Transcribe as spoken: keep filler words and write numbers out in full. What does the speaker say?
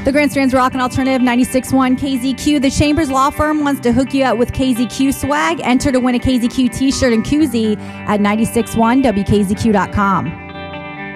The Grandstand's Rock and Alternative ninety-six point one K Z Q. The Chambers Law Firm wants to hook you up with K Z Q swag. Enter to win a K Z Q t-shirt and koozie at nine six one W K Z Q dot com.